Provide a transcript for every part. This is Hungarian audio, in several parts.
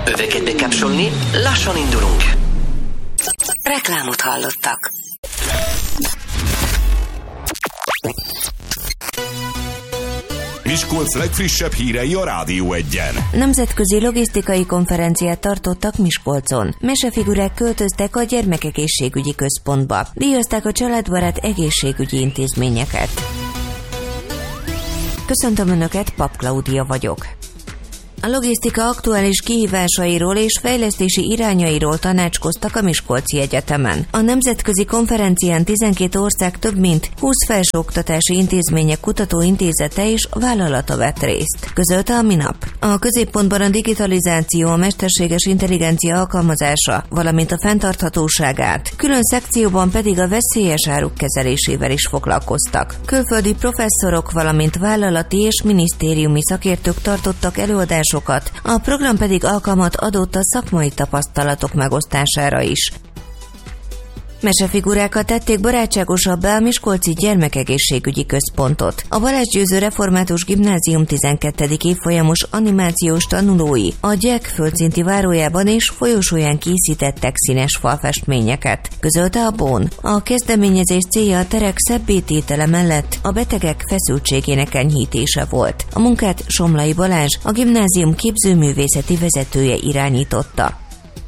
Öveket bekapcsolni, lassan indulunk. Reklámot hallottak. Miskolc legfrissebb hírei a Rádió Egyen. Nemzetközi logisztikai konferenciát tartottak Miskolcon. Mesefigurák költöztek a gyermekegészségügyi központba. Díjazták a családbarát egészségügyi intézményeket. Köszöntöm Önöket, Pap Klaudia vagyok. A logisztika aktuális kihívásairól és fejlesztési irányairól tanácskoztak a Miskolci Egyetemen. A nemzetközi konferencián 12 ország több mint 20 felsőoktatási intézmények kutatóintézete és vállalata vett részt, közölte a Minap. A középpontban a digitalizáció, a mesterséges intelligencia alkalmazása, valamint a fenntarthatóságát, külön szekcióban pedig a veszélyes áruk kezelésével is foglalkoztak. Külföldi professzorok, valamint vállalati és minisztériumi szakértők tartottak előadásokat, a program pedig alkalmat adott a szakmai tapasztalatok megosztására is. Mesefigurákat tették barátságosabbá a Miskolci Gyermekegészségügyi Központot. A Balázs Győző Református Gimnázium 12. évfolyamos animációs tanulói a Gyek földszinti várójában és folyosóján készítettek színes falfestményeket, közölte a BON. A kezdeményezés célja a terek szebbé tétele mellett a betegek feszültségének enyhítése volt. A munkát Somlai Balázs, a gimnázium képzőművészeti vezetője irányította.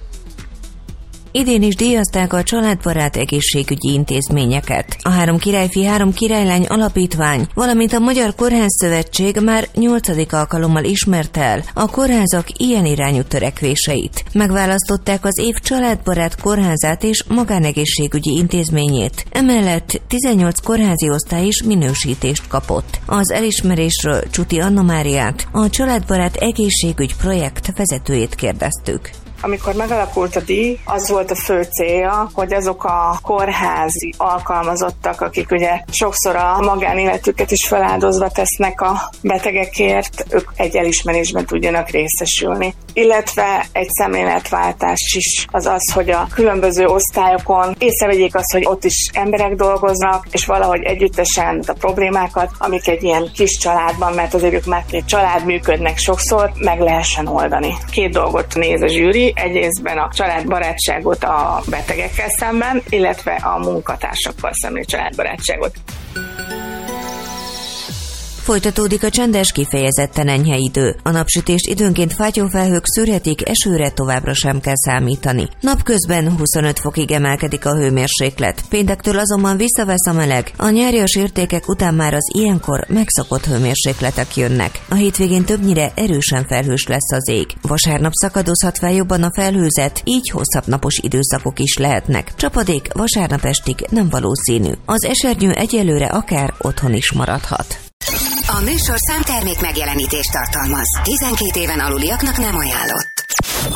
Idén is díjazták a családbarát egészségügyi intézményeket. A Három királyfi, Három királylány alapítvány, valamint a Magyar Kórházszövetség már 8. alkalommal ismerte el a kórházak ilyen irányú törekvéseit. Megválasztották az év családbarát kórházát és magánegészségügyi intézményét. Emellett 18 kórházi osztály is minősítést kapott. Az elismerésről Csuti Anna Máriát, a családbarát egészségügy projekt vezetőjét kérdeztük. Amikor megalakult a díj, az volt a fő célja, hogy azok a kórházi alkalmazottak, akik ugye sokszor a magánéletüket is feláldozva tesznek a betegekért, ők egy elismerésben tudjanak részesülni. Illetve egy szemléletváltás is az, hogy a különböző osztályokon észrevegyék azt, hogy ott is emberek dolgoznak, és valahogy együttesen a problémákat, amik egy ilyen kis családban, mert azért ők már egy család működnek sokszor, meg lehessen oldani. 2 dolgot néz a zsűri, egyrésztben a családbarátságot a betegekkel szemben, illetve a munkatársakkal szemben családbarátságot. Folytatódik a csendes, kifejezetten enyhe idő. A napsütést időnként fátyófelhők szűrhetik, esőre továbbra sem kell számítani. Napközben 25 fokig emelkedik a hőmérséklet. Péntektől azonban visszavesz a meleg. A nyárias értékek után már az ilyenkor megszokott hőmérsékletek jönnek. A hétvégén többnyire erősen felhős lesz az ég. Vasárnap szakadozhat fel jobban a felhőzet, így hosszabb napos időszakok is lehetnek. Csapadék vasárnap estig nem valószínű. Az esernyő egyelőre akár otthon is maradhat. A műsorszám termék megjelenítést tartalmaz. 12 éven aluliaknak nem ajánlott.